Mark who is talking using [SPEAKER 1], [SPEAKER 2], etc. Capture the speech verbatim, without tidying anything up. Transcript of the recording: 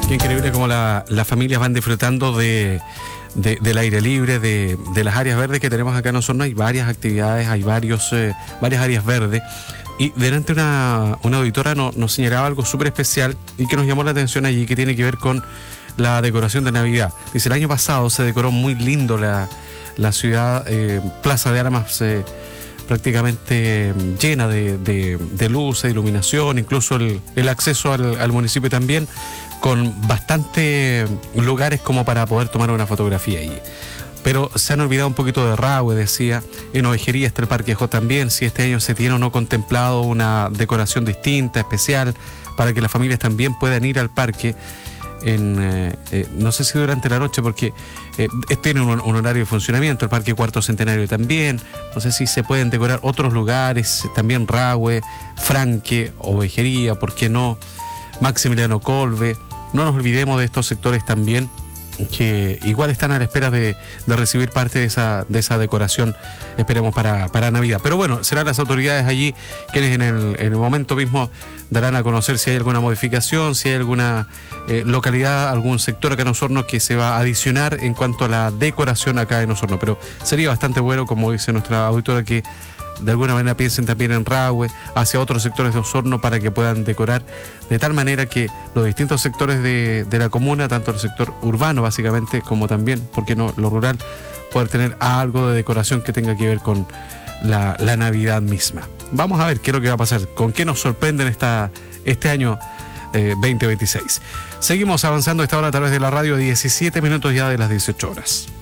[SPEAKER 1] Qué increíble cómo la, las familias van disfrutando de, de, del aire libre, de, de las áreas verdes que tenemos acá en Osorno. Hay varias actividades, hay varios, eh, varias áreas verdes. Y delante una, una auditora no, nos señalaba algo súper especial y que nos llamó la atención allí, que tiene que ver con la decoración de Navidad. Dice, el año pasado se decoró muy lindo la, la ciudad, eh, Plaza de Armas, eh, prácticamente llena de, de, de luz, de iluminación, incluso el, el acceso al, al municipio también, con bastantes lugares como para poder tomar una fotografía allí. Pero se han olvidado un poquito de Rahue, decía. En Ovejería está el Parque Jó también. Si este año se tiene o no contemplado una decoración distinta, especial, para que las familias también puedan ir al parque en, eh, eh, no sé si durante la noche, porque eh, tiene un, un horario de funcionamiento, el Parque Cuarto Centenario también. No sé si se pueden decorar otros lugares, también Rahue, Franque, Ovejería, ¿por qué no? Maximiliano Kolbe. No nos olvidemos de estos sectores también, que igual están a la espera de, de recibir parte de esa, de esa decoración, esperemos, para, para Navidad. Pero bueno, serán las autoridades allí quienes en el, en el momento mismo darán a conocer si hay alguna modificación, si hay alguna eh, localidad, algún sector acá en Osorno que se va a adicionar en cuanto a la decoración acá en Osorno. Pero sería bastante bueno, como dice nuestra auditora, que de alguna manera piensen también en Rahue, hacia otros sectores de Osorno, para que puedan decorar de tal manera que los distintos sectores de, de la comuna, tanto el sector urbano básicamente, como también, ¿por qué no?, lo rural, poder tener algo de decoración que tenga que ver con la, la Navidad misma. Vamos a ver qué es lo que va a pasar, con qué nos sorprenden esta, este año eh, veinte veintiséis. Seguimos avanzando a esta hora a través de la radio, diecisiete minutos ya de las dieciocho horas.